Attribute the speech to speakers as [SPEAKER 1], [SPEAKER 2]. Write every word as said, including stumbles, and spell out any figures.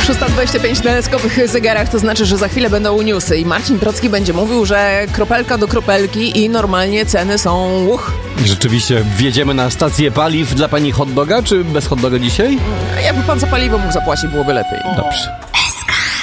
[SPEAKER 1] szósta dwadzieścia pięć na skowych zegarach, to znaczy, że za chwilę będą newsy i Marcin Procki będzie mówił, że kropelka do kropelki i normalnie ceny są uch.
[SPEAKER 2] Rzeczywiście, wjedziemy na stację paliw dla pani hot doga, czy bez hot doga dzisiaj?
[SPEAKER 1] Jakby pan za paliwo mógł zapłacić, byłoby lepiej.
[SPEAKER 2] Dobrze.